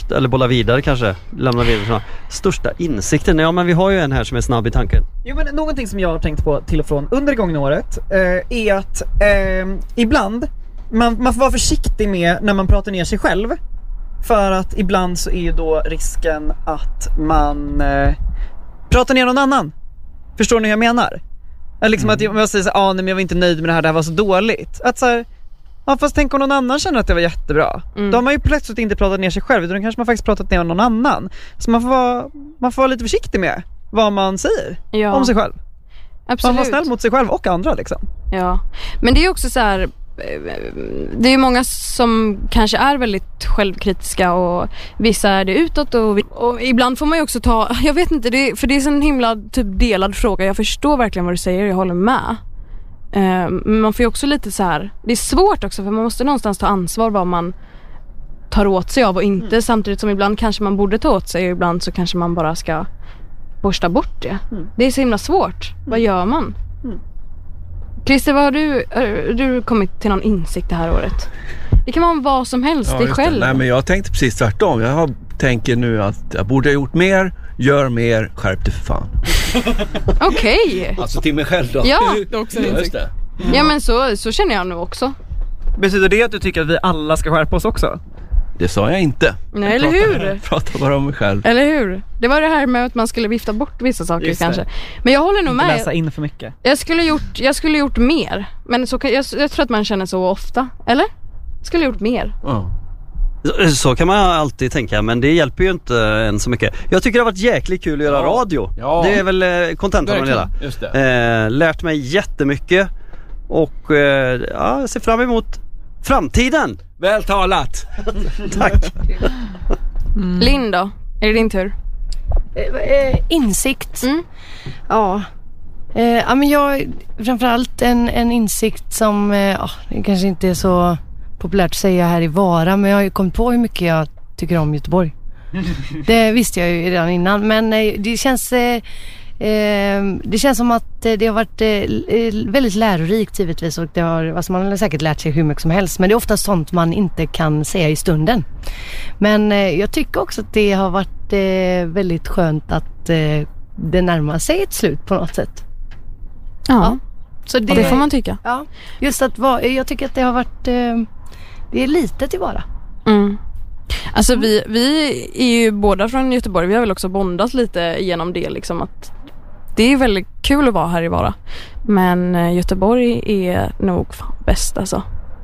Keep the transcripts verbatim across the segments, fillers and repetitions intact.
insikt, eller bolla vidare kanske, lämna vidare. Största insikten, ja men vi har ju en här som är snabb i tanken. Jo, men någonting som jag har tänkt på till och från under det gångna året eh, är att eh, ibland man, man får vara försiktig med när man pratar ner sig själv. För att ibland så är ju då risken att man eh, pratar ner någon annan. Förstår ni hur jag menar? Liksom mm. att jag, jag säger så här, ah, nej, men jag var inte nöjd med det här, det här var så dåligt. Att så här, ja, fast tänk om någon annan känner att det var jättebra. Mm. Då har man ju plötsligt inte pratat ner sig själv, utan då kanske man faktiskt pratat ner någon annan. Så man får vara, man får vara lite försiktig med vad man säger ja. om sig själv. Absolut. Man får vara snäll mot sig själv och andra liksom. Ja, men det är också så här, det är många som kanske är väldigt självkritiska och vissa är det utåt och, och ibland får man ju också ta, jag vet inte, det, för det är en himla typ delad fråga. Jag förstår verkligen vad du säger, jag håller med. Uh, men man får ju också lite så här, det är svårt också för man måste någonstans ta ansvar vad man tar åt sig av och inte, mm. samtidigt som ibland kanske man borde ta åt sig och ibland så kanske man bara ska borsta bort det. Mm. Det är så himla svårt. Mm. Vad gör man? Mm. Christer, vad har du, har du kommit till någon insikt det här året? Det kan vara vad som helst, ja, dig själv. Nej, men jag tänkte precis tvärtom. Jag har, tänker nu att jag borde ha gjort mer, gör mer, skärp dig för fan. Okej. Okay. Alltså till mig själv då. Ja, det är också en insikt. Det. Ja. ja, men så, så känner jag nu också. Betyder det att du tycker att vi alla ska skärpa oss också? Det sa jag inte. Nej, jag eller pratar, hur? Pratar bara om mig själv. Eller hur? Det var det här med att man skulle vifta bort vissa saker Just kanske. Det. Men jag håller nog inte med. Läsa in för mycket. Jag skulle gjort, jag skulle gjort mer. Men så, jag, jag tror att man känner så ofta. Eller? Jag skulle gjort mer. Ja. Så, så kan man alltid tänka, men det hjälper ju inte en så mycket. Jag tycker det har varit jäkligt kul att göra ja. radio. Ja. Det är väl kontentan av det hela. Just det. Eh, lärt mig jättemycket. Och eh, ja, jag ser fram emot framtiden. Väl talat. Tack. Mm. Linn då? Är det din tur? Eh, insikt. Mm. Ja. Eh, ja, men jag framförallt en, en insikt som eh, ja, det kanske inte är så populärt att säga här i Vara, men jag har ju kommit på hur mycket jag tycker om Göteborg. Det visste jag ju redan innan, men eh, det känns eh, eh, det känns som att det har varit eh, väldigt lärorikt givetvis, och det har, alltså man har säkert lärt sig hur mycket som helst, men det är ofta sånt man inte kan säga i stunden. Men eh, jag tycker också att det har varit eh, väldigt skönt att eh, det närmar sig ett slut på något sätt. Ja, ja. Så det, det får man tycka. Ja, just att va, jag tycker att det har varit eh, det är lite till Vara. Mm. Alltså vi, vi är ju båda från Göteborg. Vi har väl också bondat lite genom det liksom, att det är väldigt kul att vara här i Vara. Men Göteborg är nog fan bäst alltså.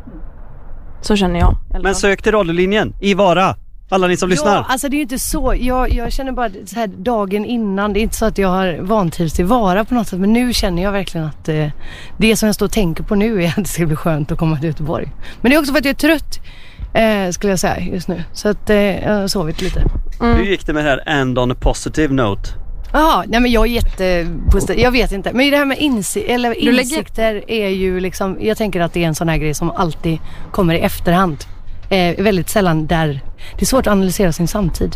Så känner jag. Men sök till radiolinjen i Vara. Alla ni som ja, lyssnar. Alltså det är ju inte så. Jag, jag känner bara så här dagen innan. Det är inte så att jag har vantrivs till Vara på något sätt. Men nu känner jag verkligen att eh, det som jag står och tänker på nu är att det ska bli skönt att komma till Göteborg. Men det är också för att jag är trött. Eh, skulle jag säga just nu. Så att eh, jag har sovit lite. Mm. Hur gick det med det här end on a positive note? Jaha, nej men jag är jättepositiv. Jag vet inte. Men det här med insi- eller insikter lägger... är ju liksom, jag tänker att det är en sån här grej som alltid kommer i efterhand. Eh, väldigt sällan där det är svårt att analysera sin samtid.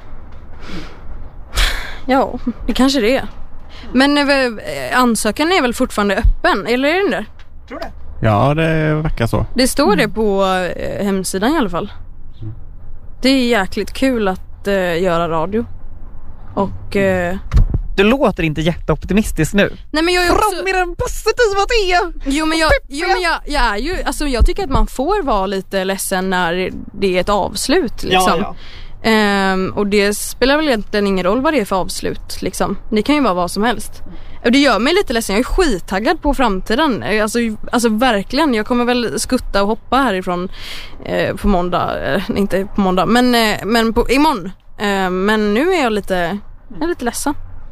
Ja, det kanske det är. Men eh, ansökan är väl fortfarande öppen, eller är den där? Tror det. Ja, det verkar så. Det står det på eh, hemsidan i alla fall. Det är jäkligt kul att eh, göra radio. Och eh, du låter inte jätteoptimistisk nu. Nej, men jag är också... Fram med den positiva det. Jo, men jag, jo, men jag, jag är ju, alltså jag tycker att man får vara lite ledsen när det är ett avslut liksom. Ja, ja. Ehm, och det spelar väl egentligen ingen roll vad det är för avslut liksom. Det kan ju vara vad som helst. Och det gör mig lite ledsen. Jag är skittaggad på framtiden. Alltså, alltså verkligen. Jag kommer väl skutta och hoppa härifrån eh, på måndag. Eh, inte på måndag, men, eh, men på, imorgon. Eh, men nu är jag lite, jag är lite ledsen.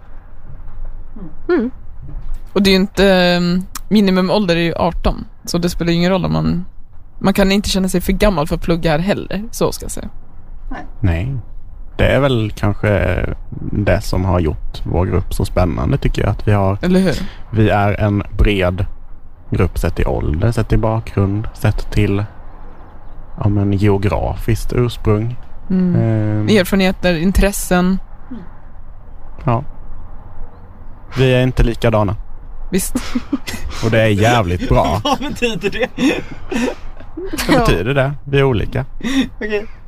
Mm. Och det är ju inte, minimumålder är ju arton. Så det spelar ju ingen roll om man, man kan inte känna sig för gammal för att plugga här heller. Så ska jag säga. Nej. Nej. Det är väl kanske det som har gjort vår grupp så spännande, tycker jag. Att vi har, eller hur? Vi är en bred grupp sett till ålder, sett till bakgrund, sett till ja, men, geografiskt ursprung. Mm. Eh, Erfarenheter, intressen. Ja. Vi är inte likadana. Visst. Och det är jävligt bra. Vad betyder det? Vad betyder det? Vi är olika. Okej. Okay.